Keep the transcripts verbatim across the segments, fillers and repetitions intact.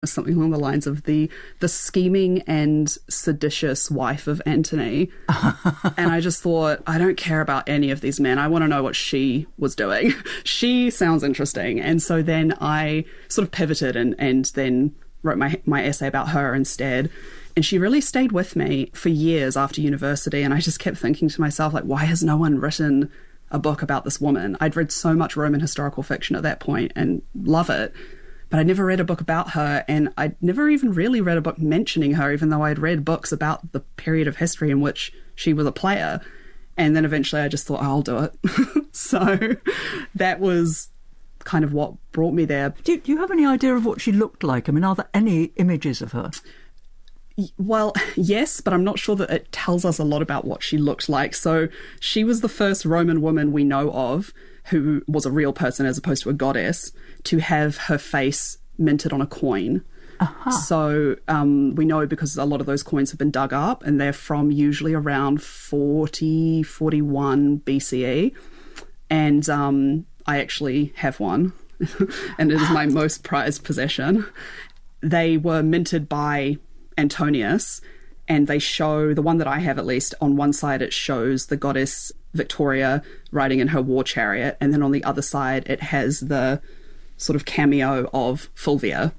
something along the lines of the the scheming and seditious wife of Antony. And I just thought, I don't care about any of these men. I want to know what she was doing. She sounds interesting. And so then I sort of pivoted and, and then wrote my, my essay about her instead. And she really stayed with me for years after university. And I just kept thinking to myself, like, why has no one written a book about this woman? I'd read so much Roman historical fiction at that point and love it. But I never read a book about her, and I'd never even really read a book mentioning her, even though I'd read books about the period of history in which she was a player. And then eventually I just thought, oh, I'll do it. So that was kind of what brought me there. Do, do you have any idea of what she looked like? I mean, are there any images of her? Well, yes, but I'm not sure that it tells us a lot about what she looked like. So she was the first Roman woman we know of who was a real person as opposed to a goddess to have her face minted on a coin. Uh-huh. So um, we know because a lot of those coins have been dug up, and they're from usually around forty, forty-one B C E. And um, I actually have one, and it is my most prized possession. They were minted by Antonius, and they show, the one that I have at least, on one side it shows the goddess Victoria riding in her war chariot, and then on the other side it has the sort of cameo of Fulvia.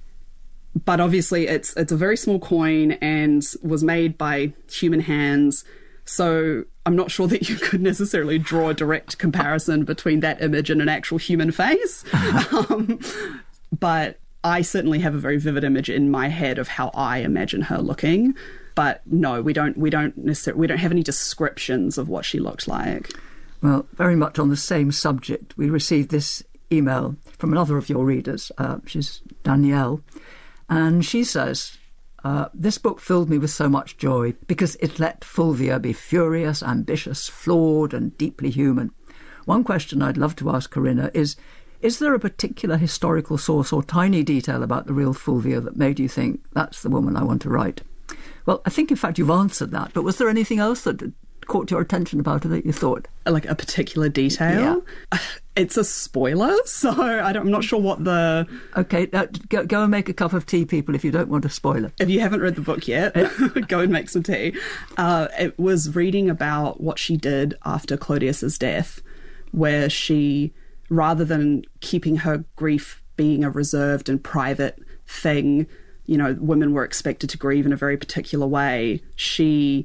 But obviously it's it's a very small coin and was made by human hands, so I'm not sure that you could necessarily draw a direct comparison between that image and an actual human face. um, but I certainly have a very vivid image in my head of how I imagine her looking. But no, we don't we don't necessarily we don't have any descriptions of what she looked like. Well, very much on the same subject, we received this email from another of your readers. Uh, she's Danielle, and she says, uh, this book filled me with so much joy because it let Fulvia be furious, ambitious, flawed and deeply human. One question I'd love to ask Corinna is, is there a particular historical source or tiny detail about the real Fulvia that made you think, that's the woman I want to write? Well, I think, in fact, you've answered that, but was there anything else that caught your attention about her that you thought? Like a particular detail? Yeah. It's a spoiler, so I don't, I'm not sure what the... OK, uh, go, go and make a cup of tea, people, if you don't want a spoiler. If you haven't read the book yet, go and make some tea. Uh, it was reading about what she did after Clodius's death, where she, rather than keeping her grief being a reserved and private thing, you know, women were expected to grieve in a very particular way, she,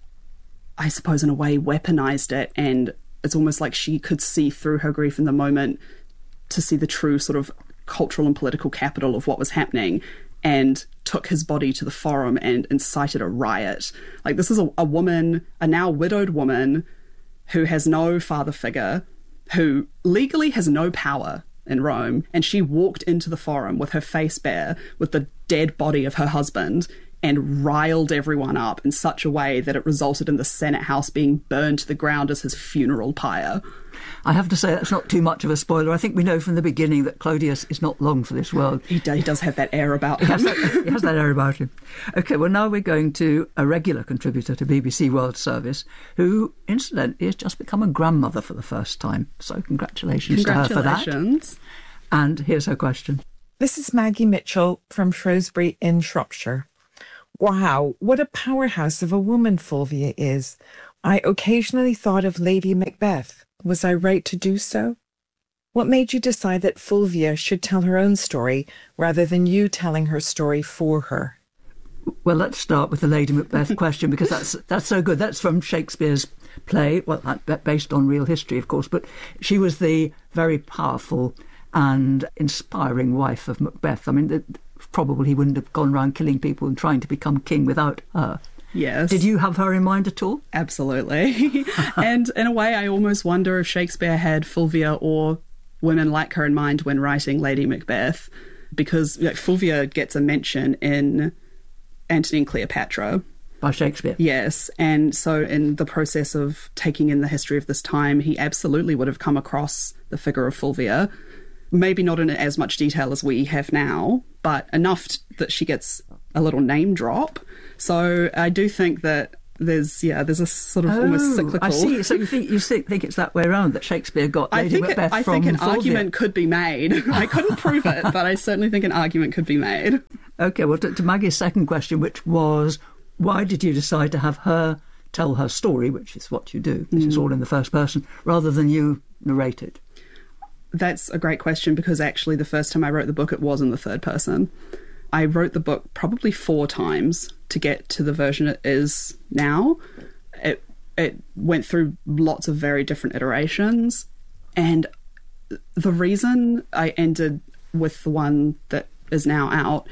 I suppose in a way, weaponized it, and it's almost like she could see through her grief in the moment to see the true sort of cultural and political capital of what was happening, and took his body to the forum and incited a riot. Like, this is a, a woman, a now widowed woman, who has no father figure, who legally has no power in Rome, and she walked into the forum with her face bare, with the dead body of her husband, and riled everyone up in such a way that it resulted in the Senate House being burned to the ground as his funeral pyre. I have to say that's not too much of a spoiler. I think we know from the beginning that Clodius is not long for this world. He, do, he does have that air about him. He has that, he has that air about him. OK, well, now we're going to a regular contributor to B B C World Service, who, incidentally, has just become a grandmother for the first time. So congratulations, congratulations. to her for that. And here's her question. This is Maggie Mitchell from Shrewsbury in Shropshire. Wow, what a powerhouse of a woman Fulvia is. I occasionally thought of Lady Macbeth. Was I right to do so? What made you decide that Fulvia should tell her own story rather than you telling her story for her? Well, let's start with the Lady Macbeth question, because that's that's so good. That's from Shakespeare's play, well, based on real history, of course, but she was the very powerful and inspiring wife of Macbeth. I mean, the, probably he wouldn't have gone around killing people and trying to become king without her. Yes. Did you have her in mind at all? Absolutely. And in a way, I almost wonder if Shakespeare had Fulvia or women like her in mind when writing Lady Macbeth, because like, Fulvia gets a mention in Antony and Cleopatra. By Shakespeare? Yes. And so in the process of taking in the history of this time, he absolutely would have come across the figure of Fulvia. Maybe not in as much detail as we have now, but enough that she gets a little name drop. So I do think that there's yeah, there's a sort of oh, almost cyclical. I see. So you think you think, think it's that way around, that Shakespeare got Lady I think Macbeth it, I from think an Fulvia. argument could be made. I couldn't prove it, but I certainly think an argument could be made. Okay, well, to, to Maggie's second question, which was, why did you decide to have her tell her story, which is what you do, this mm. is all in the first person, rather than you narrate it? That's a great question, because actually the first time I wrote the book, it was in the third person. I wrote the book probably four times to get to the version it is now. It it went through lots of very different iterations, and the reason I ended with the one that is now out,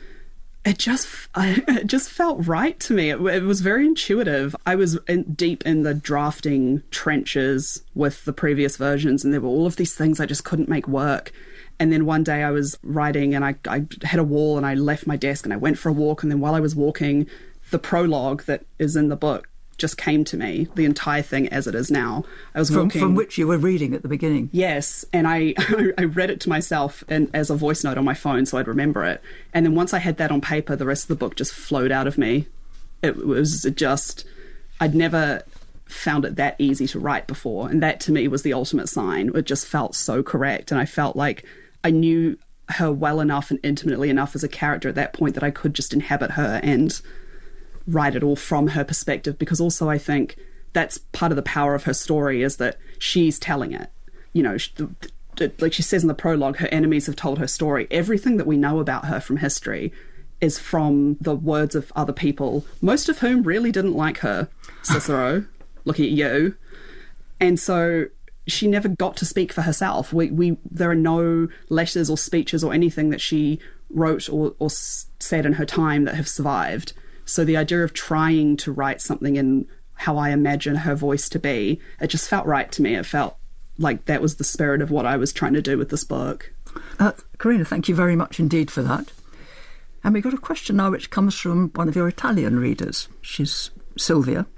it just I, it just felt right to me. It, it was very intuitive. I was in, deep in the drafting trenches with the previous versions, and there were all of these things I just couldn't make work. And then one day I was writing, and I, I hit a wall, and I left my desk and I went for a walk. And then while I was walking, the prologue that is in the book just came to me, the entire thing as it is now. I was from, walking, from which you were reading at the beginning. Yes, and I I read it to myself in, as a voice note on my phone, so I'd remember it. And then once I had that on paper, the rest of the book just flowed out of me. It was just, I'd never found it that easy to write before, and that to me was the ultimate sign. It just felt so correct, and I felt like I knew her well enough and intimately enough as a character at that point that I could just inhabit her and write it all from her perspective, because also I think that's part of the power of her story, is that she's telling it. You know, she, like she says in the prologue, her enemies have told her story. Everything that we know about her from history is from the words of other people, most of whom really didn't like her. Cicero, looking at you. And so she never got to speak for herself. We, we, there are no letters or speeches or anything that she wrote or, or said in her time that have survived. So the idea of trying to write something in how I imagine her voice to be, it just felt right to me. It felt like that was the spirit of what I was trying to do with this book. Uh, Karina, thank you very much indeed for that. And we've got a question now which comes from one of your Italian readers. She's Sylvia,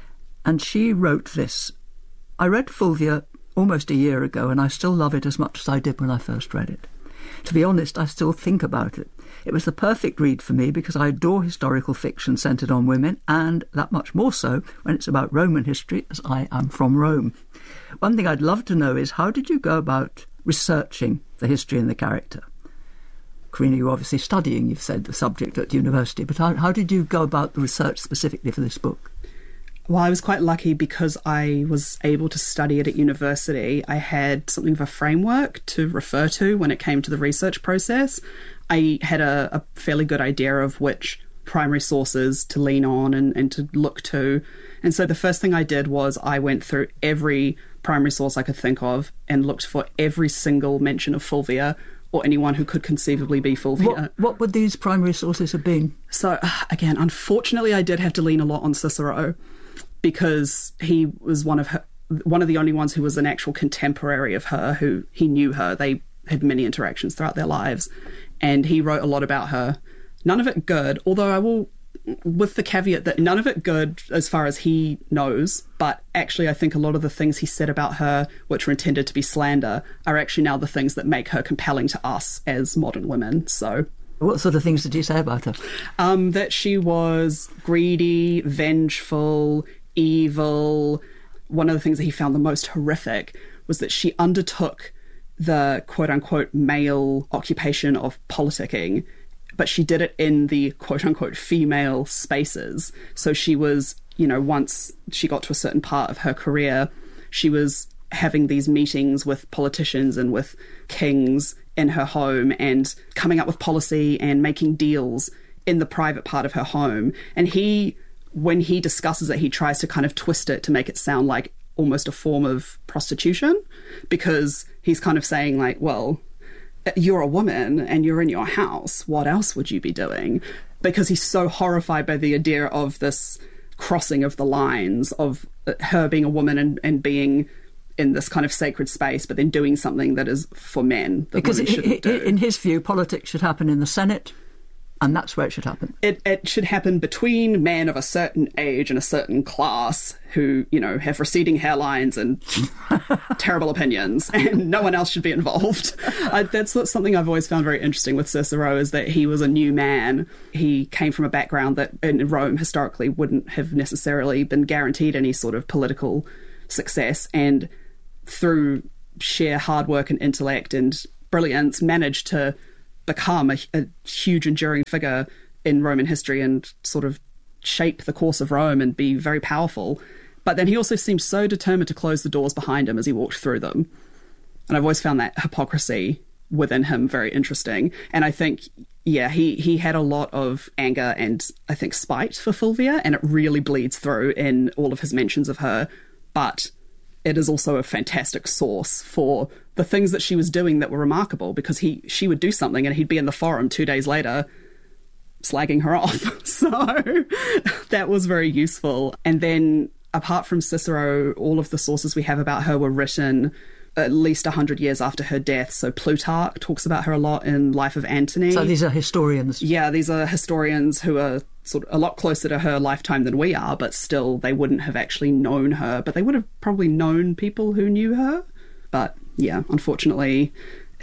and she wrote this. I read Fulvia almost a year ago, and I still love it as much as I did when I first read it. To be honest, I still think about it. It was the perfect read for me because I adore historical fiction centred on women, and that much more so when it's about Roman history, as I am from Rome. One thing I'd love to know is, how did you go about researching the history and the character? Karina, you're obviously studying, you've said, the subject at university, but how, how did you go about the research specifically for this book? Well, I was quite lucky because I was able to study it at university. I had something of a framework to refer to when it came to the research process. I had a, a fairly good idea of which primary sources to lean on and, and to look to. And so the first thing I did was I went through every primary source I could think of and looked for every single mention of Fulvia or anyone who could conceivably be Fulvia. What, what would these primary sources have been? So, again, unfortunately, I did have to lean a lot on Cicero, because he was one of her, one of the only ones who was an actual contemporary of her, who he knew her. They had many interactions throughout their lives, and he wrote a lot about her. None of it good, although I will, with the caveat that none of it good as far as he knows, but actually I think a lot of the things he said about her, which were intended to be slander, are actually now the things that make her compelling to us as modern women. So, what sort of things did you say about her? Um, that she was greedy, vengeful, evil. One of the things that he found the most horrific was that she undertook the quote-unquote male occupation of politicking, but she did it in the quote-unquote female spaces. So she was, you know, once she got to a certain part of her career, she was having these meetings with politicians and with kings in her home and coming up with policy and making deals in the private part of her home. And he, when he discusses it, he tries to kind of twist it to make it sound like almost a form of prostitution, because he's kind of saying like, well, you're a woman and you're in your house. What else would you be doing? Because he's so horrified by the idea of this crossing of the lines of her being a woman and, and being in this kind of sacred space, but then doing something that is for men that because women shouldn't he, do. In his view, politics should happen in the Senate, And that's where it should happen. It, it should happen between men of a certain age and a certain class who, you know, have receding hairlines and terrible opinions, and no one else should be involved. I, that's something I've always found very interesting with Cicero, is that he was a new man. He came from a background that in Rome historically wouldn't have necessarily been guaranteed any sort of political success, and through sheer hard work and intellect and brilliance managed to become a, a huge enduring figure in Roman history and sort of shape the course of Rome and be very powerful. But then he also seemed so determined to close the doors behind him as he walked through them. And I've always found that hypocrisy within him very interesting. And I think, yeah, he, he had a lot of anger and I think spite for Fulvia, and it really bleeds through in all of his mentions of her. But it is also a fantastic source for the things that she was doing that were remarkable, because he she would do something and he'd be in the forum two days later slagging her off. So that was very useful. And then apart from Cicero, all of the sources we have about her were written at least one hundred years after her death. So Plutarch talks about her a lot in Life of Antony. So these are historians. Yeah, these are historians who are sort of a lot closer to her lifetime than we are, but still they wouldn't have actually known her, but they would have probably known people who knew her. But yeah, unfortunately,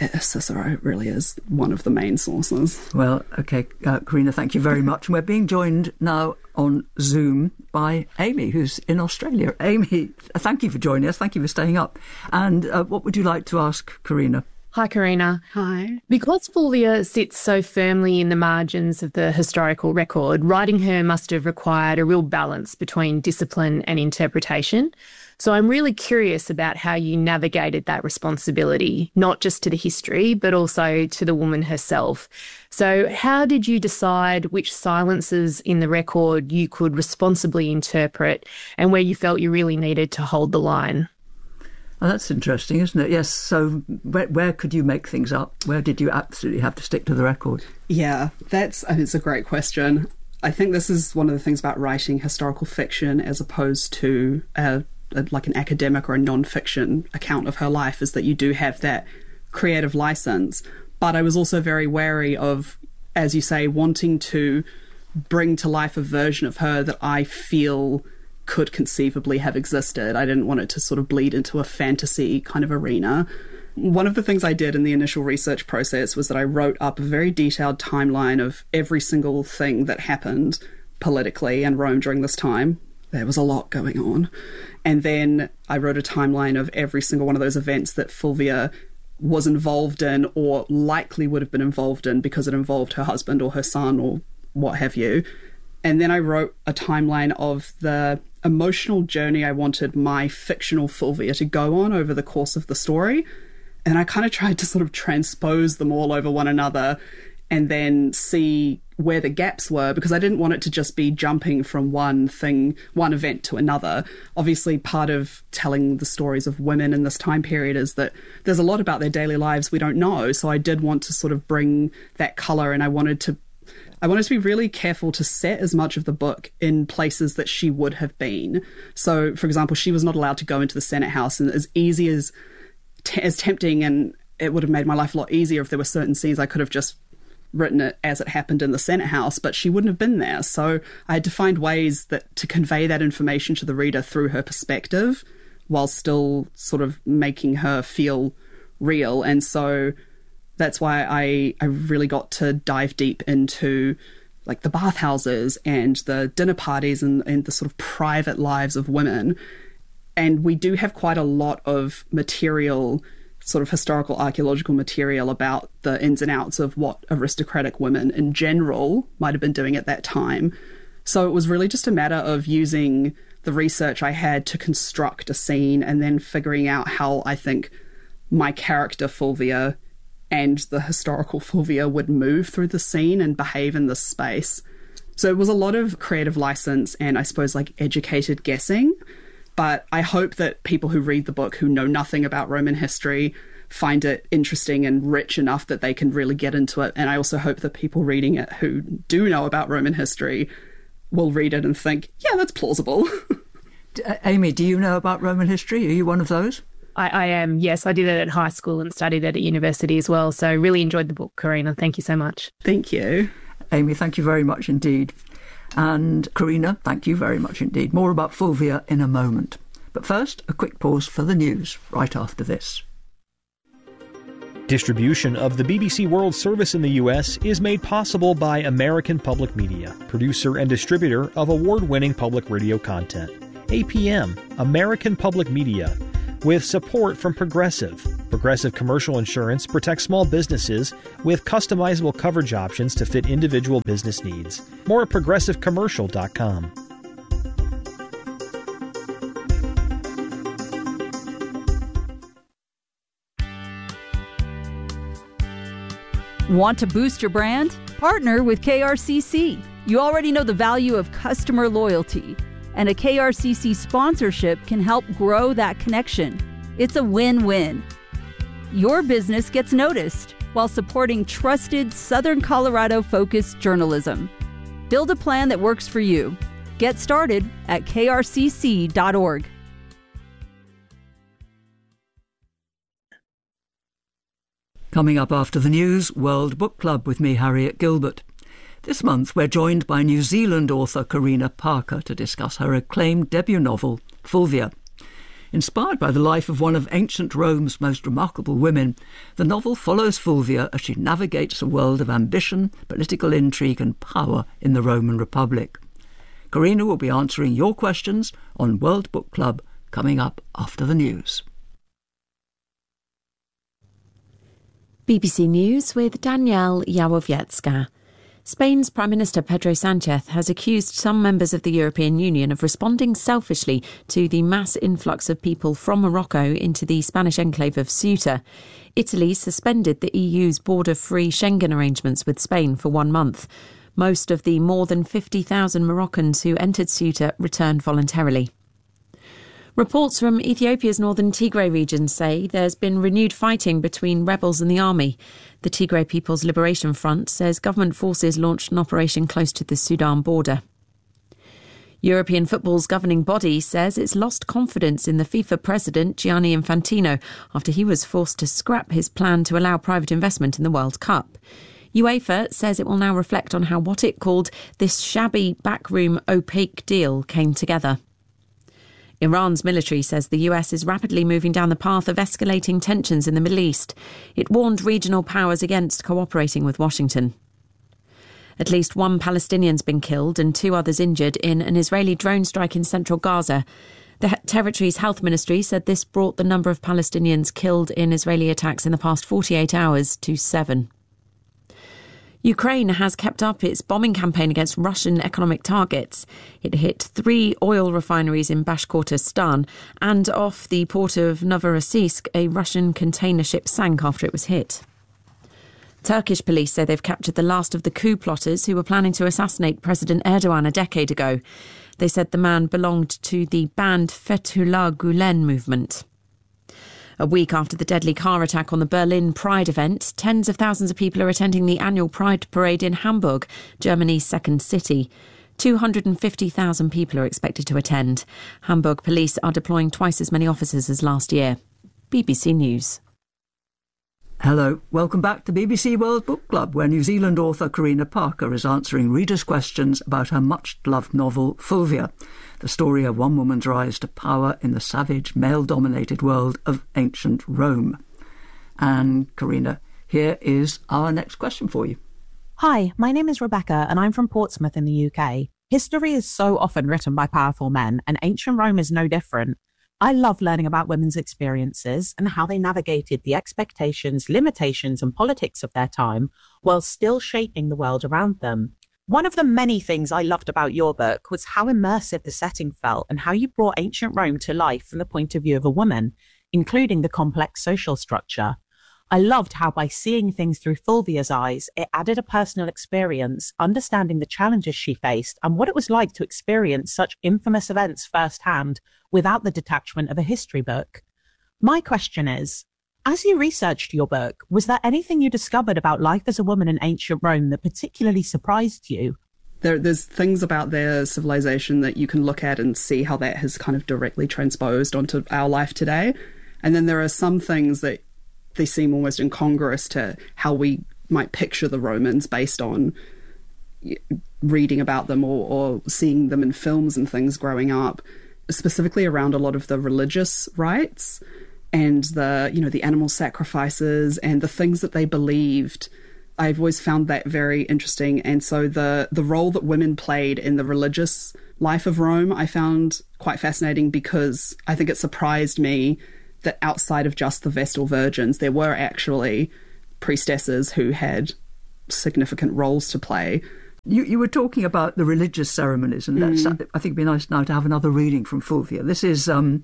Cicero really is one of the main sources. Well, okay, uh, Karina, thank you very much. And we're being joined now on Zoom by Amy, who's in Australia. Amy, thank you for joining us. Thank you for staying up. And uh, what would you like to ask Karina? Hi, Karina. Hi. Because Fulvia sits so firmly in the margins of the historical record, writing her must have required a real balance between discipline and interpretation. So I'm really curious about how you navigated that responsibility, not just to the history, but also to the woman herself. So how did you decide which silences in the record you could responsibly interpret and where you felt you really needed to hold the line? Oh, that's interesting, isn't it? Yes. So where, where could you make things up? Where did you absolutely have to stick to the record? Yeah, that's it's a great question. I think this is one of the things about writing historical fiction as opposed to a, a, like an academic or a non-fiction account of her life, is that you do have that creative license. But I was also very wary of, as you say, wanting to bring to life a version of her that I feel could conceivably have existed. I didn't want it to sort of bleed into a fantasy kind of arena. One of the things I did in the initial research process was that I wrote up a very detailed timeline of every single thing that happened politically in Rome during this time. There was a lot going on. And then I wrote a timeline of every single one of those events that Fulvia was involved in or likely would have been involved in because it involved her husband or her son or what have you. And then I wrote a timeline of the emotional journey I wanted my fictional Fulvia to go on over the course of the story. And I kind of tried to sort of transpose them all over one another and then see where the gaps were, because I didn't want it to just be jumping from one thing, one event to another. Obviously, part of telling the stories of women in this time period is that there's a lot about their daily lives we don't know. So I did want to sort of bring that colour, and I wanted to I wanted to be really careful to set as much of the book in places that she would have been. So, for example, she was not allowed to go into the Senate House, and as easy as, t- as tempting, and it would have made my life a lot easier if there were certain scenes I could have just written it as it happened in the Senate House, but she wouldn't have been there. So I had to find ways that to convey that information to the reader through her perspective while still sort of making her feel real. And so that's why I, I really got to dive deep into like the bathhouses and the dinner parties and, and the sort of private lives of women. And we do have quite a lot of material, sort of historical archaeological material about the ins and outs of what aristocratic women in general might have been doing at that time. So it was really just a matter of using the research I had to construct a scene and then figuring out how I think my character Fulvia and the historical Fulvia would move through the scene and behave in this space. So it was a lot of creative license and I suppose like educated guessing. But I hope that people who read the book who know nothing about Roman history find it interesting and rich enough that they can really get into it. And I also hope that people reading it who do know about Roman history will read it and think, yeah, that's plausible. Amy, do you know about Roman history? Are you one of those? I, I am, yes. I did it at high school and studied it at university as well. So really enjoyed the book, Karina. Thank you so much. Thank you. Amy, thank you very much indeed. And Karina, thank you very much indeed. More about Fulvia in a moment. But first, a quick pause for the news right after this. Distribution of the B B C World Service in the U S is made possible by American Public Media, producer and distributor of award-winning public radio content. A P M, American Public Media, with support from Progressive. Progressive Commercial Insurance protects small businesses with customizable coverage options to fit individual business needs. More at progressive commercial dot com. Want to boost your brand? Partner with K R C C. You already know the value of customer loyalty, and a K R C C sponsorship can help grow that connection. It's a win-win. Your business gets noticed while supporting trusted Southern Colorado-focused journalism. Build a plan that works for you. Get started at K R C C dot org. Coming up after the news, World Book Club with me, Harriet Gilbert. This month we're joined by New Zealand author Karina Parker to discuss her acclaimed debut novel, Fulvia. Inspired by the life of one of ancient Rome's most remarkable women, the novel follows Fulvia as she navigates a world of ambition, political intrigue and power in the Roman Republic. Karina will be answering your questions on World Book Club coming up after the news. B B C News with Danielle Jałowiecka. Spain's Prime Minister Pedro Sánchez has accused some members of the European Union of responding selfishly to the mass influx of people from Morocco into the Spanish enclave of Ceuta. Italy suspended the E U's border-free Schengen arrangements with Spain for one month. Most of the more than fifty thousand Moroccans who entered Ceuta returned voluntarily. Reports from Ethiopia's northern Tigray region say there's been renewed fighting between rebels and the army. The Tigray People's Liberation Front says government forces launched an operation close to the Sudan border. European football's governing body says it's lost confidence in the FIFA president Gianni Infantino after he was forced to scrap his plan to allow private investment in the World Cup. UEFA says it will now reflect on how what it called this shabby, backroom, opaque deal came together. Iran's military says the U S is rapidly moving down the path of escalating tensions in the Middle East. It warned regional powers against cooperating with Washington. At least one Palestinian's been killed and two others injured in an Israeli drone strike in central Gaza. The territory's health ministry said this brought the number of Palestinians killed in Israeli attacks in the past forty-eight hours to seven. Ukraine has kept up its bombing campaign against Russian economic targets. It hit three oil refineries in Bashkortostan, and off the port of Novorossiysk, a Russian container ship sank after it was hit. Turkish police say they've captured the last of the coup plotters who were planning to assassinate President Erdogan a decade ago. They said the man belonged to the banned Fethullah Gulen movement. A week after the deadly car attack on the Berlin Pride event, tens of thousands of people are attending the annual Pride parade in Hamburg, Germany's second city. two hundred fifty thousand people are expected to attend. Hamburg police are deploying twice as many officers as last year. B B C News. Hello, welcome back to B B C World Book Club, where New Zealand author Karina Parker is answering readers' questions about her much-loved novel Fulvia, the story of one woman's rise to power in the savage, male-dominated world of ancient Rome. And Karina, here is our next question for you. Hi, my name is Rebecca and I'm from Portsmouth in the U K. History is so often written by powerful men, and ancient Rome is no different. I love learning about women's experiences and how they navigated the expectations, limitations and politics of their time while still shaping the world around them. One of the many things I loved about your book was how immersive the setting felt and how you brought ancient Rome to life from the point of view of a woman, including the complex social structure. I loved how by seeing things through Fulvia's eyes, it added a personal experience, understanding the challenges she faced and what it was like to experience such infamous events firsthand without the detachment of a history book. My question is, as you researched your book, was there anything you discovered about life as a woman in ancient Rome that particularly surprised you? There, there's things about their civilization that you can look at and see how that has kind of directly transposed onto our life today. And then there are some things that they seem almost incongruous to how we might picture the Romans based on reading about them or, or seeing them in films and things growing up, specifically around a lot of the religious rites and the, you know, the animal sacrifices and the things that they believed. I've always found that very interesting. And so the, the role that women played in the religious life of Rome, I found quite fascinating, because I think it surprised me that outside of just the Vestal Virgins, there were actually priestesses who had significant roles to play. You, you were talking about the religious ceremonies, and that's, Mm. I think it'd be nice now to have another reading from Fulvia. This is, um,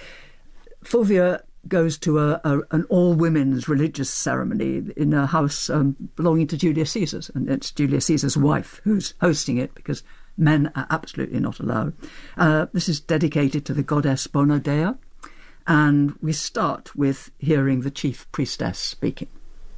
Fulvia goes to a, a, an all-women's religious ceremony in a house um, belonging to Julius Caesar's, and it's Julius Caesar's wife who's hosting it, because men are absolutely not allowed. Uh, this is dedicated to the goddess Bona Dea, and we start with hearing the chief priestess speaking.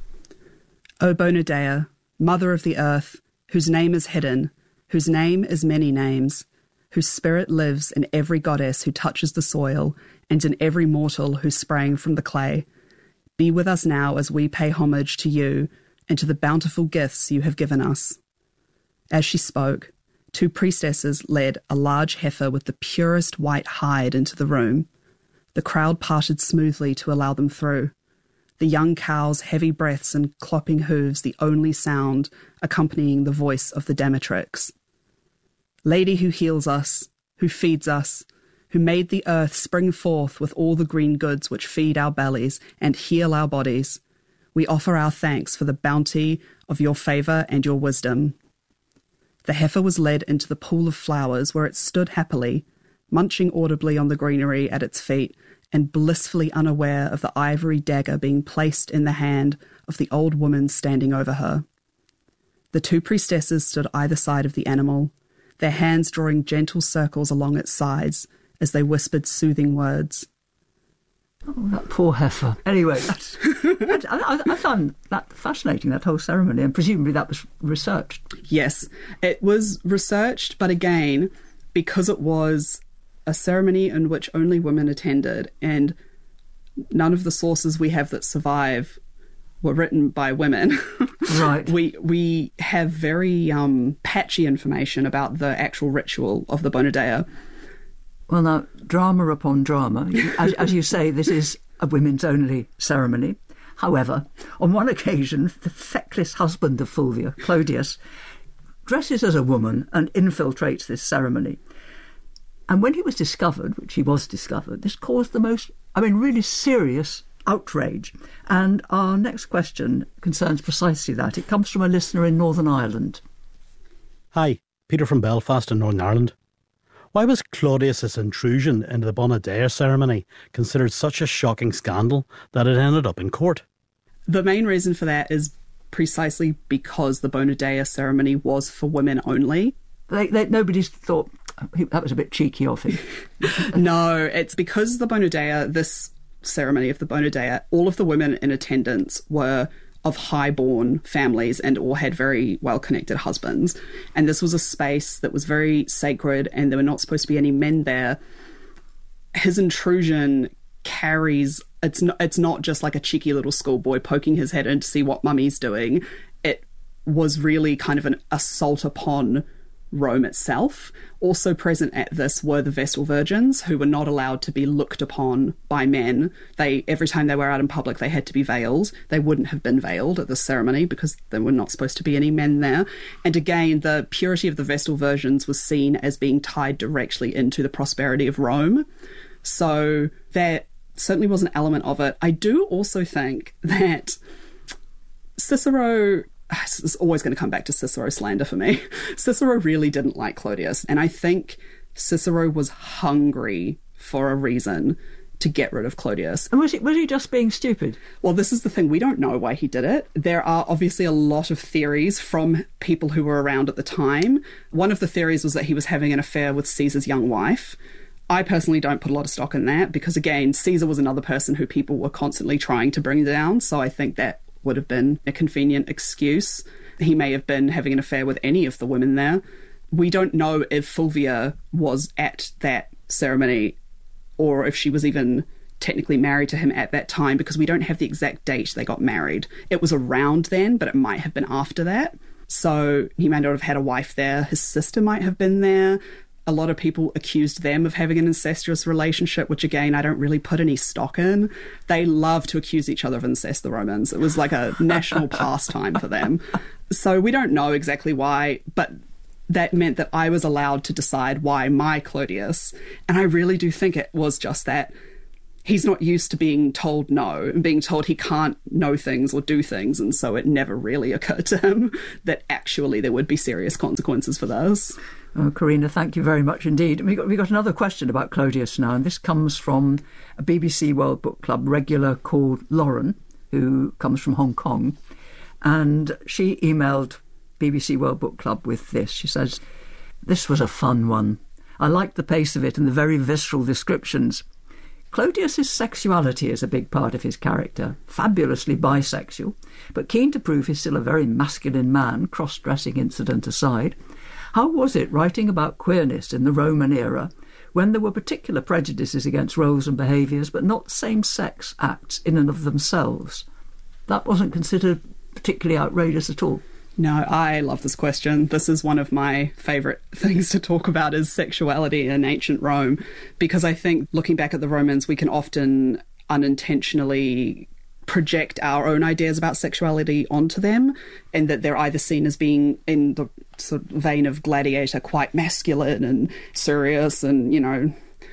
O Bona Dea, mother of the earth, whose name is hidden, whose name is many names, whose spirit lives in every goddess who touches the soil and in every mortal who sprang from the clay, be with us now as we pay homage to you and to the bountiful gifts you have given us. As she spoke, two priestesses led a large heifer with the purest white hide into the room. The crowd parted smoothly to allow them through, the young cow's heavy breaths and clopping hooves the only sound accompanying the voice of the Demetrix. Lady who heals us, who feeds us, who made the earth spring forth with all the green goods which feed our bellies and heal our bodies, we offer our thanks for the bounty of your favour and your wisdom. The heifer was led into the pool of flowers, where it stood happily, munching audibly on the greenery at its feet, and blissfully unaware of the ivory dagger being placed in the hand of the old woman standing over her. The two priestesses stood either side of the animal, their hands drawing gentle circles along its sides as they whispered soothing words. Oh, that poor heifer. Anyway, that's, I, I, I found that fascinating, that whole ceremony, and presumably that was researched. Yes, it was researched, but again, because it was a ceremony in which only women attended, and none of the sources we have that survive were written by women. Right. we we have very um, patchy information about the actual ritual of the Bona Dea. Well, now, drama upon drama. As, as you say, this is a women's only ceremony. However, on one occasion, the feckless husband of Fulvia, Clodius, dresses as a woman and infiltrates this ceremony. And when he was discovered, which he was discovered, this caused the most, I mean, really serious outrage. And our next question concerns precisely that. It comes from a listener in Northern Ireland. Hi, Peter from Belfast in Northern Ireland. Why was Claudius's intrusion into the Bona Dea ceremony considered such a shocking scandal that it ended up in court? The main reason for that is precisely because the Bona Dea ceremony was for women only. They, they, nobody's thought, that was a bit cheeky of him. No, it's because the Bona Dea, this ceremony of the Bona Dea, all of the women in attendance were of high-born families and all had very well-connected husbands. And this was a space that was very sacred, and there were not supposed to be any men there. His intrusion carries, it's not, it's not just like a cheeky little schoolboy poking his head in to see what mummy's doing. It was really kind of an assault upon Rome itself. Also present at this were the Vestal Virgins, who were not allowed to be looked upon by men. They, every time they were out in public, they had to be veiled. They wouldn't have been veiled at this ceremony because there were not supposed to be any men there. And again, the purity of the Vestal Virgins was seen as being tied directly into the prosperity of Rome. So that certainly was an element of it. I do also think that Cicero... It's always going to come back to Cicero slander for me. Cicero really didn't like Clodius, and I think Cicero was hungry for a reason to get rid of Clodius. And was he, was he just being stupid? Well, this is the thing. We don't know why he did it. There are obviously a lot of theories from people who were around at the time. One of the theories was that he was having an affair with Caesar's young wife. I personally don't put a lot of stock in that because, again, Caesar was another person who people were constantly trying to bring down, so I think that would have been a convenient excuse. He may have been having an affair with any of the women there. We don't know if Fulvia was at that ceremony or if she was even technically married to him at that time, because we don't have the exact date they got married. It was around then, but it might have been after that. So he may not have had a wife there. His sister might have been there. A lot of people accused them of having an incestuous relationship, which, again, I don't really put any stock in. They love to accuse each other of incest, the Romans. It was like a national pastime for them. So we don't know exactly why, but that meant that I was allowed to decide why my Clodius. And I really do think it was just that. He's not used to being told no and being told he can't know things or do things. And so it never really occurred to him that actually there would be serious consequences for this. Oh, Karina, thank you very much indeed. We got, we got another question about Clodius now, and this comes from a B B C World Book Club regular called Lauren, who comes from Hong Kong. And she emailed B B C World Book Club with this. She says, "This was a fun one. I liked the pace of it and the very visceral descriptions. Clodius's sexuality is a big part of his character, fabulously bisexual, but keen to prove he's still a very masculine man, cross-dressing incident aside. How was it writing about queerness in the Roman era, when there were particular prejudices against roles and behaviours, but not same-sex acts in and of themselves? That wasn't considered particularly outrageous at all." No, I love this question. This is one of my favourite things to talk about, is sexuality in ancient Rome, because I think looking back at the Romans, we can often unintentionally project our own ideas about sexuality onto them, and that they're either seen as being in the sort of vein of Gladiator, quite masculine and serious and, you know,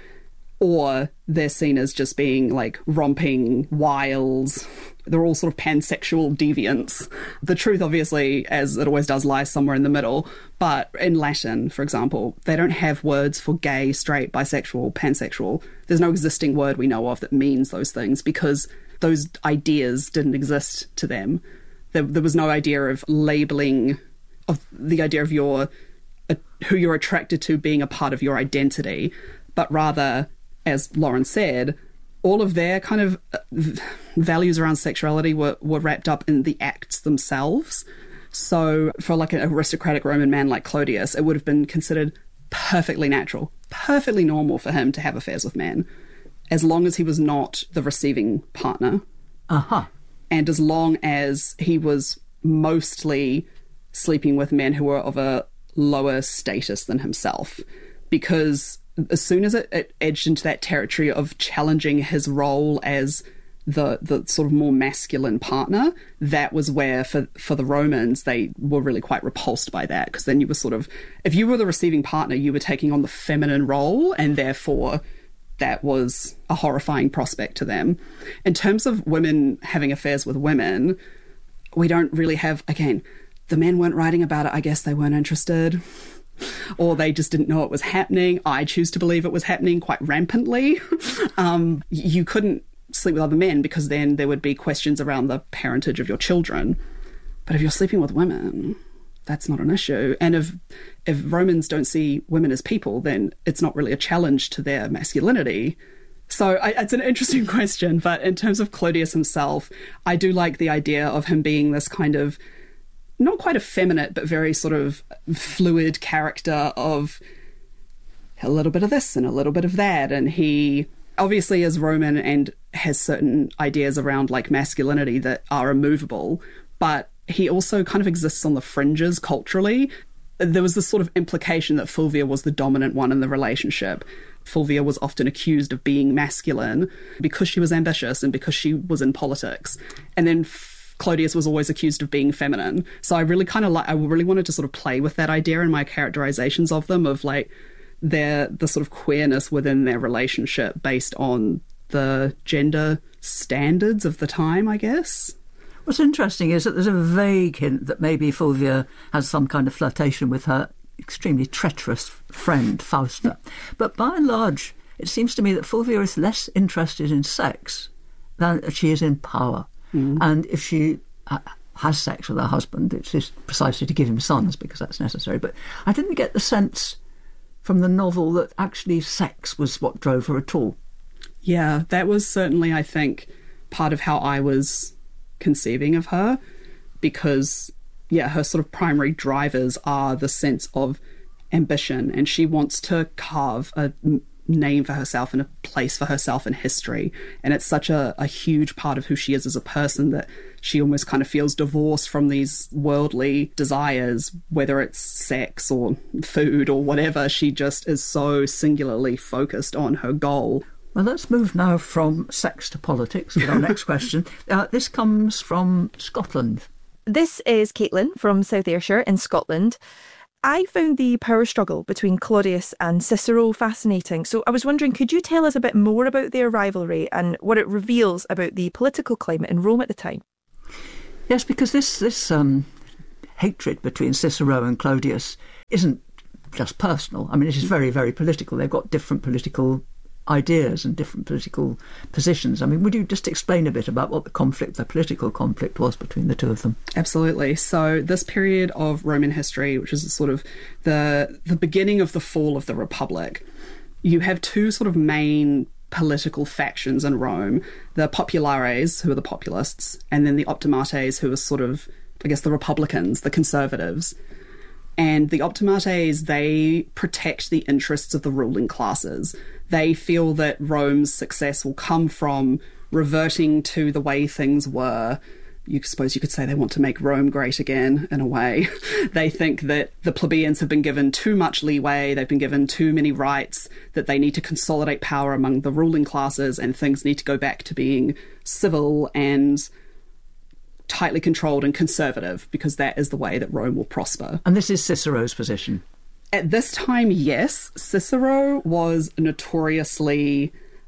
or they're seen as just being like romping wiles. They're all sort of pansexual deviants. The truth, obviously, as it always does, lies somewhere in the middle. But in Latin, for example, they don't have words for gay, straight, bisexual, pansexual. There's no existing word we know of that means those things, because those ideas didn't exist to them. There, there was no idea of labelling, of the idea of your uh, who you're attracted to being a part of your identity, but rather, as Lauren said, all of their kind of values around sexuality were, were wrapped up in the acts themselves. So for like an aristocratic Roman man like Clodius, it would have been considered perfectly natural, perfectly normal for him to have affairs with men, as long as he was not the receiving partner. Uh-huh. And as long as he was mostly sleeping with men who were of a lower status than himself. Because as soon as it, it edged into that territory of challenging his role as the the sort of more masculine partner, that was where, for for the Romans, they were really quite repulsed by that, because then you were sort of, if you were the receiving partner, you were taking on the feminine role, and therefore that was a horrifying prospect to them. In terms of women having affairs with women, we don't really have, again, the men weren't writing about it. I guess they weren't interested, or they just didn't know it was happening. I choose to believe it was happening quite rampantly. Um, you couldn't sleep with other men because then there would be questions around the parentage of your children. But if you're sleeping with women, that's not an issue. And if if Romans don't see women as people, then it's not really a challenge to their masculinity. So I, it's an interesting question. But in terms of Clodius himself, I do like the idea of him being this kind of, not quite effeminate, but very sort of fluid character of a little bit of this and a little bit of that. And he obviously is Roman and has certain ideas around like masculinity that are immovable, but he also kind of exists on the fringes culturally. There was this sort of implication that Fulvia was the dominant one in the relationship. Fulvia was often accused of being masculine because she was ambitious and because she was in politics. And then Clodius was always accused of being feminine. So I really kind of like, I really wanted to sort of play with that idea in my characterizations of them, of like their, the sort of queerness within their relationship based on the gender standards of the time, I guess. What's interesting is that there's a vague hint that maybe Fulvia has some kind of flirtation with her extremely treacherous friend, Fausta. But by and large, it seems to me that Fulvia is less interested in sex than she is in power. Mm. And if she uh, has sex with her husband, it's just precisely to give him sons, because that's necessary. But I didn't get the sense from the novel that actually sex was what drove her at all. Yeah, that was certainly, I think, part of how I was conceiving of her, because, yeah, her sort of primary drivers are the sense of ambition, and she wants to carve a name for herself and a place for herself in history. And it's such a, a huge part of who she is as a person that she almost kind of feels divorced from these worldly desires, whether it's sex or food or whatever. She just is so singularly focused on her goal. Well, let's move now from sex to politics with our next question. Uh, this comes from Scotland. This is Caitlin from South Ayrshire in Scotland. I found the power struggle between Claudius and Cicero fascinating. So I was wondering, could you tell us a bit more about their rivalry and what it reveals about the political climate in Rome at the time? Yes, because this, this um, hatred between Cicero and Claudius isn't just personal. I mean, it is very, very political. They've got different political ideas and different political positions. I mean, would you just explain a bit about what the conflict, the political conflict was between the two of them? Absolutely. So this period of Roman history, which is sort of the the beginning of the fall of the Republic, you have two sort of main political factions in Rome, the populares, who are the populists, and then the optimates, who are sort of, I guess, the Republicans, the conservatives. And the optimates, they protect the interests of the ruling classes. They feel that Rome's success will come from reverting to the way things were. You suppose you could say they want to make Rome great again, in a way. They think that the plebeians have been given too much leeway, they've been given too many rights, that they need to consolidate power among the ruling classes, and things need to go back to being civil and tightly controlled and conservative, because that is the way that Rome will prosper. And this is Cicero's position? At this time, yes. Cicero was notoriously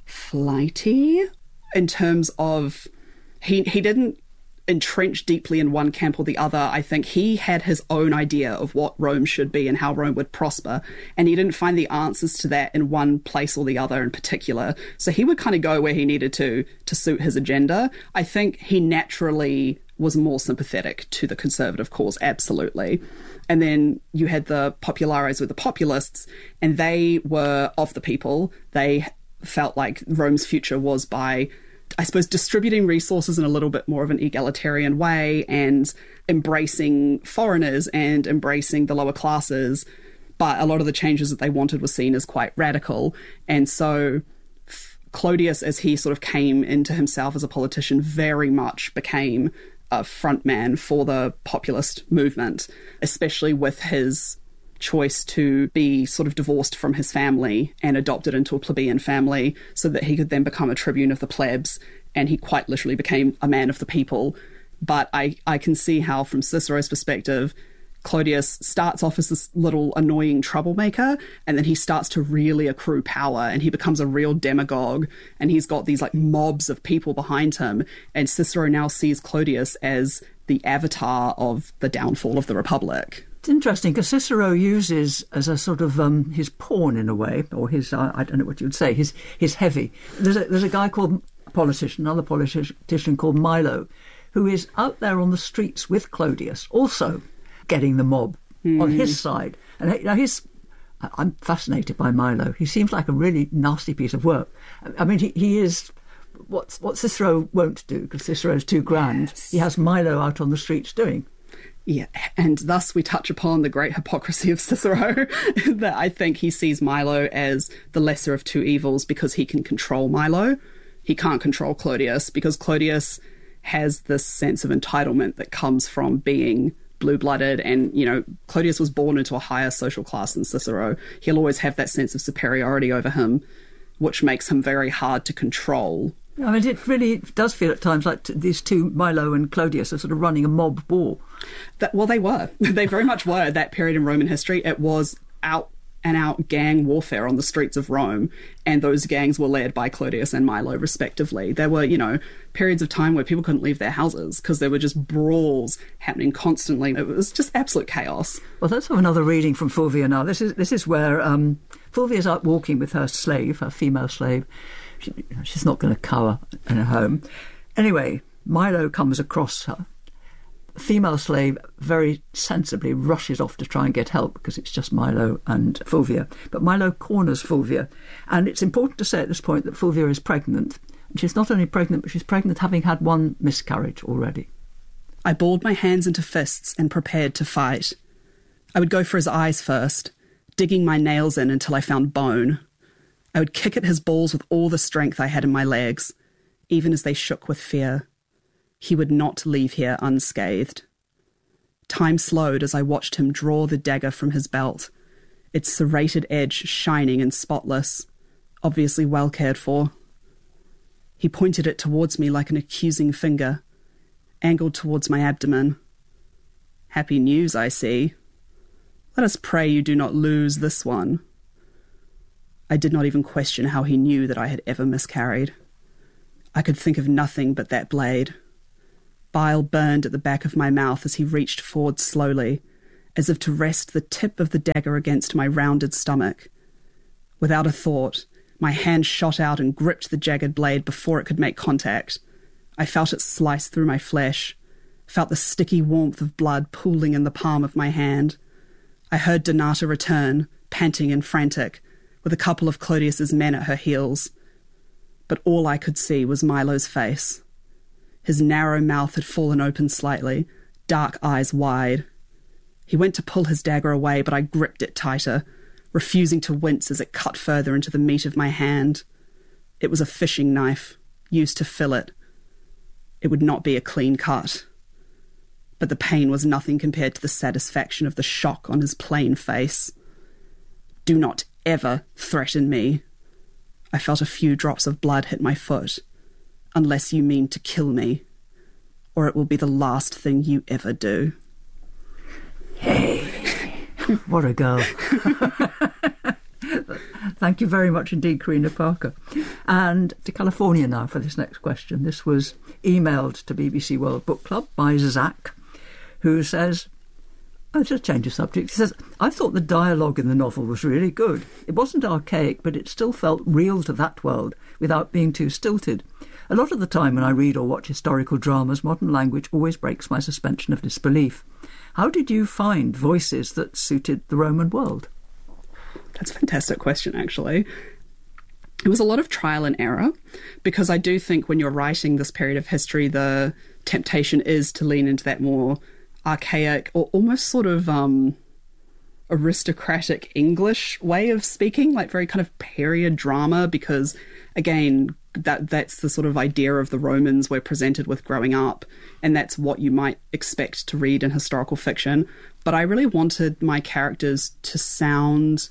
flighty in terms of he he didn't entrench deeply in one camp or the other. I think he had his own idea of what Rome should be and how Rome would prosper, and he didn't find the answers to that in one place or the other in particular. So he would kind of go where he needed to to suit his agenda. I think he naturally was more sympathetic to the conservative cause, absolutely. And then you had the populares with the populists, and they were of the people. They felt like Rome's future was by, I suppose, distributing resources in a little bit more of an egalitarian way and embracing foreigners and embracing the lower classes. But a lot of the changes that they wanted were seen as quite radical. And so Claudius, as he sort of came into himself as a politician, very much became a frontman for the populist movement, especially with his choice to be sort of divorced from his family and adopted into a plebeian family so that he could then become a tribune of the plebs, and he quite literally became a man of the people. But I, I can see how, from Cicero's perspective, Claudius starts off as this little annoying troublemaker, and then he starts to really accrue power, and he becomes a real demagogue, and he's got these like mobs of people behind him, and Cicero now sees Claudius as the avatar of the downfall of the Republic. It's interesting because Cicero uses as a sort of um, his pawn in a way, or his, uh, I don't know what you would say, his his heavy. There's a, there's a guy called, a politician, another politician called Milo, who is out there on the streets with Claudius, also getting the mob mm. on his side. And you know, he's, I'm fascinated by Milo. He seems like a really nasty piece of work. I mean, he, he is what, what Cicero won't do, because Cicero's too grand. Yes. He has Milo out on the streets doing. Yeah, and thus we touch upon the great hypocrisy of Cicero, that I think he sees Milo as the lesser of two evils because he can control Milo. He can't control Claudius, because Claudius has this sense of entitlement that comes from being blue-blooded, and, you know, Claudius was born into a higher social class than Cicero. He'll always have that sense of superiority over him, which makes him very hard to control. I mean, it really does feel at times like t- these two, Milo and Claudius, are sort of running a mob war. That, well, they were. They very much were. That period in Roman history, it was out and out gang warfare on the streets of Rome, and those gangs were led by Claudius and Milo respectively. There were, you know, periods of time where people couldn't leave their houses because there were just brawls happening constantly. It was just absolute chaos. Well, let's have another reading from Fulvia now. This is this is where um, Fulvia's out walking with her slave, her female slave. She, she's not going to cower in her home. Anyway, Milo comes across her. The female slave very sensibly rushes off to try and get help because it's just Milo and Fulvia. But Milo corners Fulvia. And it's important to say at this point that Fulvia is pregnant. And she's not only pregnant, but she's pregnant having had one miscarriage already. I balled my hands into fists and prepared to fight. I would go for his eyes first, digging my nails in until I found bone. I would kick at his balls with all the strength I had in my legs, even as they shook with fear. He would not leave here unscathed. Time slowed as I watched him draw the dagger from his belt, its serrated edge shining and spotless, obviously well cared for. He pointed it towards me like an accusing finger, angled towards my abdomen. Happy news, I see. Let us pray you do not lose this one. I did not even question how he knew that I had ever miscarried. I could think of nothing but that blade. Bile burned at the back of my mouth as he reached forward slowly, as if to rest the tip of the dagger against my rounded stomach. Without a thought, my hand shot out and gripped the jagged blade before it could make contact. I felt it slice through my flesh, felt the sticky warmth of blood pooling in the palm of my hand. I heard Donata return, panting and frantic, with a couple of Clodius's men at her heels. But all I could see was Milo's face. His narrow mouth had fallen open slightly, dark eyes wide. He went to pull his dagger away, but I gripped it tighter, refusing to wince as it cut further into the meat of my hand. It was a fishing knife, used to fillet. It would not be a clean cut. But the pain was nothing compared to the satisfaction of the shock on his plain face. Do not ever threaten me. I felt a few drops of blood hit my foot. Unless you mean to kill me, or it will be the last thing you ever do. Hey, what a girl. Thank you very much indeed, Karina Parker. And to California now for this next question. This was emailed to B B C World Book Club by Zach, who says, I'll just change the subject. He says, I thought the dialogue in the novel was really good. It wasn't archaic, but it still felt real to that world without being too stilted. A lot of the time when I read or watch historical dramas, modern language always breaks my suspension of disbelief. How did you find voices that suited the Roman world? That's a fantastic question, actually. It was a lot of trial and error, because I do think when you're writing this period of history, the temptation is to lean into that more archaic or almost sort of um, aristocratic English way of speaking, like very kind of period drama, because, again, that that's the sort of idea of the Romans we're presented with growing up, and that's what you might expect to read in historical fiction. But I really wanted my characters to sound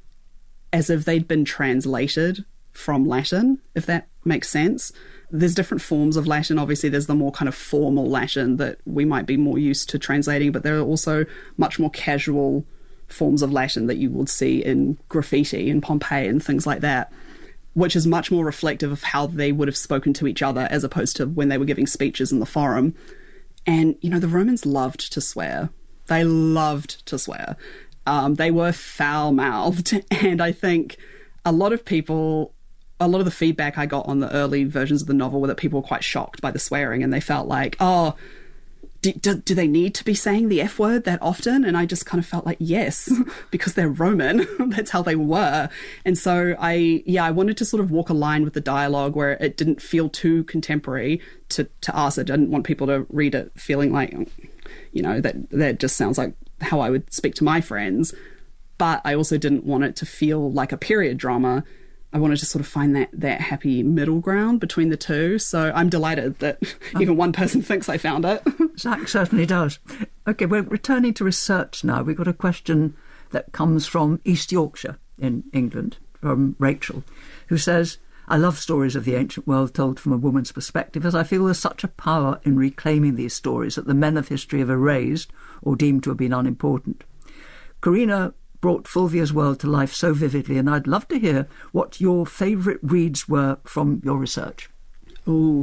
as if they'd been translated from Latin, if that makes sense. There's different forms of Latin. Obviously, there's the more kind of formal Latin that we might be more used to translating, but there are also much more casual forms of Latin that you would see in graffiti in Pompeii and things like that, which is much more reflective of how they would have spoken to each other as opposed to when they were giving speeches in the forum. And, you know, the Romans loved to swear. They loved to swear. Um, they were foul-mouthed. And I think a lot of people, a lot of the feedback I got on the early versions of the novel were that people were quite shocked by the swearing, and they felt like, oh, Do, do, do they need to be saying the F word that often? And I just kind of felt like, yes, because they're Roman. That's how they were. And so I, yeah, I wanted to sort of walk a line with the dialogue where it didn't feel too contemporary to, to us. I didn't want people to read it feeling like, you know, that, that just sounds like how I would speak to my friends. But I also didn't want it to feel like a period drama. I wanted to sort of find that, that happy middle ground between the two. So I'm delighted that oh. even one person thinks I found it. Zach certainly does. OK, we're returning to research now. We've got a question that comes from East Yorkshire in England, from Rachel, who says, I love stories of the ancient world told from a woman's perspective, as I feel there's such a power in reclaiming these stories that the men of history have erased or deemed to have been unimportant. Karina brought Fulvia's world to life so vividly, and I'd love to hear what your favourite reads were from your research. Ooh.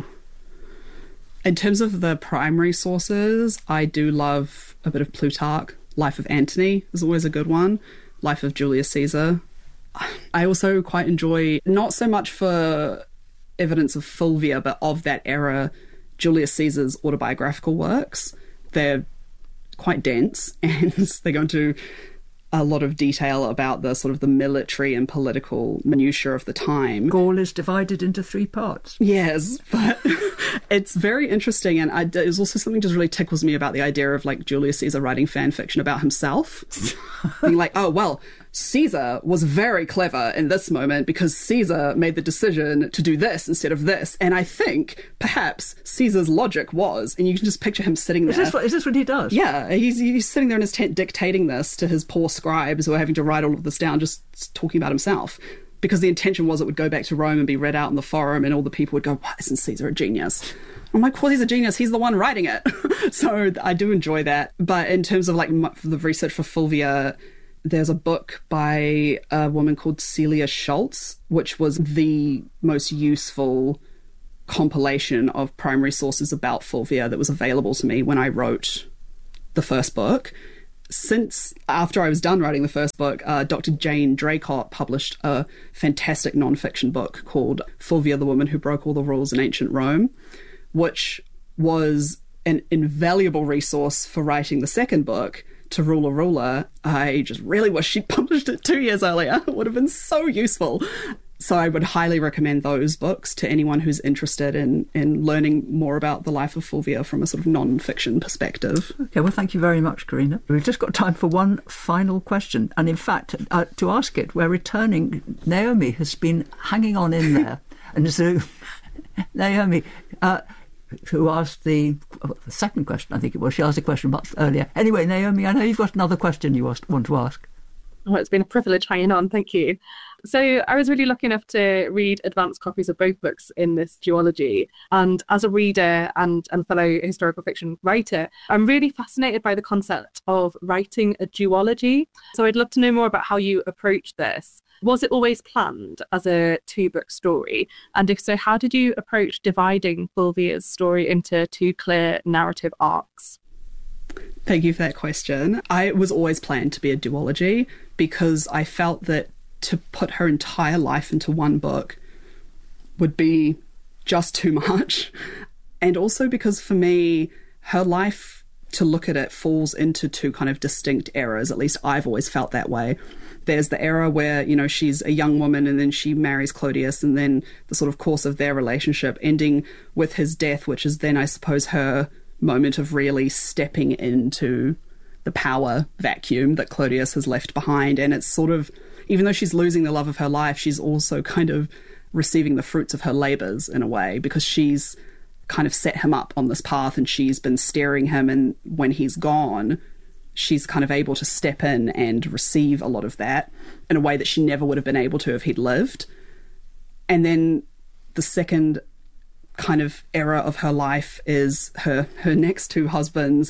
In terms of the primary sources, I do love a bit of Plutarch. Life of Antony is always a good one. Life of Julius Caesar. I also quite enjoy, not so much for evidence of Fulvia, but of that era, Julius Caesar's autobiographical works. They're quite dense, and they go into a lot of detail about the sort of the military and political minutiae of the time. Gaul is divided into three parts. Yes, but it's very interesting, and I, there's also something just really tickles me about the idea of like Julius Caesar writing fan fiction about himself. Being like, oh, well, Caesar was very clever in this moment because Caesar made the decision to do this instead of this. And I think perhaps Caesar's logic was, and you can just picture him sitting there. Is this what, is this what he does? Yeah, he's, he's sitting there in his tent dictating this to his poor scribes who are having to write all of this down, just talking about himself. Because the intention was it would go back to Rome and be read out in the forum and all the people would go, why isn't Caesar a genius? I'm like, well, he's a genius. He's the one writing it. So I do enjoy that. But in terms of like the research for Fulvia, there's a book by a woman called Celia Schultz, which was the most useful compilation of primary sources about Fulvia that was available to me when I wrote the first book. Since after I was done writing the first book, uh, Doctor Jane Draycott published a fantastic nonfiction book called Fulvia, the Woman Who Broke All the Rules in Ancient Rome, which was an invaluable resource for writing the second book, To Rule a Ruler. I just really wish she'd published it two years earlier. It would have been so useful. So I would highly recommend those books to anyone who's interested in, in learning more about the life of Fulvia from a sort of non-fiction perspective. Okay, well, thank you very much, Karina. We've just got time for one final question. And in fact, uh, to ask it, we're returning. Naomi has been hanging on in there. And so, Naomi, uh, who asked the, well, the second question, I think it was, she asked a question much earlier. Anyway, Naomi, I know you've got another question you want to ask. Oh, it's been a privilege hanging on, thank you. So I was really lucky enough to read advanced copies of both books in this duology. And as a reader and, and fellow historical fiction writer, I'm really fascinated by the concept of writing a duology. So I'd love to know more about how you approach this. Was it always planned as a two-book story? And if so, how did you approach dividing Fulvia's story into two clear narrative arcs? Thank you for that question. I was always planned to be a duology because I felt that to put her entire life into one book would be just too much. And also because for me, her life, to look at it, falls into two kind of distinct eras. At least I've always felt that way. There's the era where, you know, she's a young woman and then she marries Clodius, and then the sort of course of their relationship ending with his death, which is then, I suppose, her moment of really stepping into the power vacuum that Clodius has left behind. And it's sort of, even though she's losing the love of her life, she's also kind of receiving the fruits of her labours in a way, because she's kind of set him up on this path and she's been steering him, and when he's gone, she's kind of able to step in and receive a lot of that in a way that she never would have been able to if he'd lived. And then the second kind of era of her life is her her next two husbands,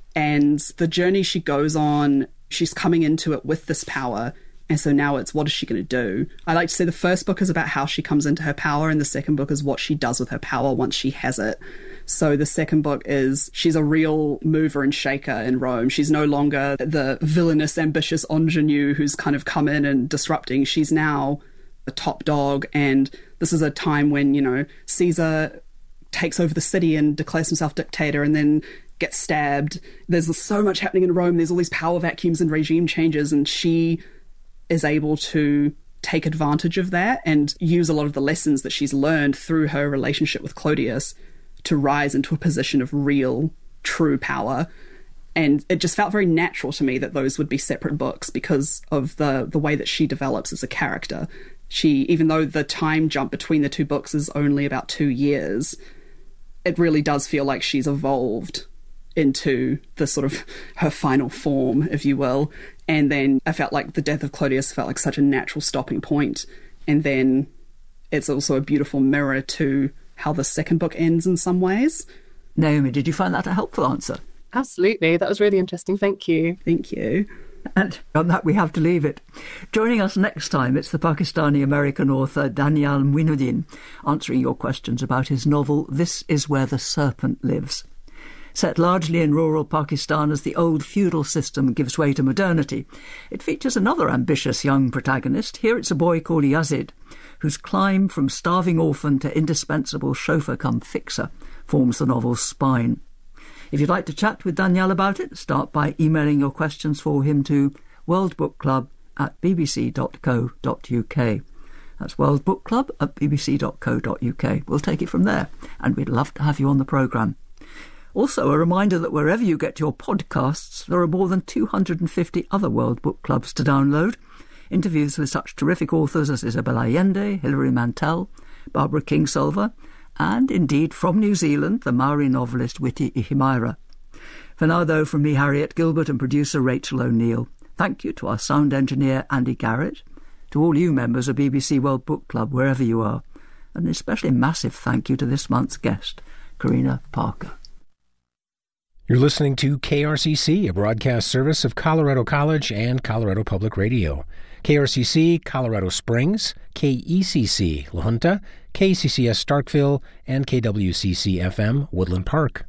and the journey she goes on, she's coming into it with this power, and so now it's, what is she going to do? I like to say the first book is about how she comes into her power, and the second book is what she does with her power once she has it. So the second book is, she's a real mover and shaker in Rome. She's no longer the villainous, ambitious ingenue who's kind of come in and disrupting. She's now the top dog, and this is a time when, you know, Caesar takes over the city and declares himself dictator and then gets stabbed. There's so much happening in Rome. There's all these power vacuums and regime changes, and she is able to take advantage of that and use a lot of the lessons that she's learned through her relationship with Clodius to rise into a position of real, true power. And it just felt very natural to me that those would be separate books because of the the way that she develops as a character. She, even though the time jump between the two books is only about two years, it really does feel like she's evolved into the sort of her final form, if you will. And then I felt like the death of Clodius felt like such a natural stopping point. And then it's also a beautiful mirror to how the second book ends in some ways. Naomi, did you find that a helpful answer? Absolutely. That was really interesting. Thank you. Thank you. And on that, we have to leave it. Joining us next time, it's the Pakistani-American author Danyal Muinuddin answering your questions about his novel This Is Where the Serpent Lives. Set largely in rural Pakistan as the old feudal system gives way to modernity, it features another ambitious young protagonist. Here it's a boy called Yazid, whose climb from starving orphan to indispensable chauffeur-cum-fixer forms the novel's spine. If you'd like to chat with Danyal about it, start by emailing your questions for him to worldbookclub at bbc dot co dot uk. That's worldbookclub at bbc dot co dot uk. We'll take it from there, and we'd love to have you on the programme. Also, a reminder that wherever you get your podcasts, there are more than two hundred fifty other World Book Clubs to download. interviews with such terrific authors as Isabel Allende, Hilary Mantel, Barbara Kingsolver, and indeed from New Zealand, the Maori novelist Witi Ihimaera. For now, though, from me, Harriet Gilbert, and producer Rachel O'Neill, thank you to our sound engineer Andy Garrett, to all you members of B B C World Book Club, wherever you are, and an especially massive thank you to this month's guest, Karina Parker. You're listening to K R C C, a broadcast service of Colorado College and Colorado Public Radio. K R C C Colorado Springs, K E C C La Junta, K C C S Starkville, and K W C C F M Woodland Park.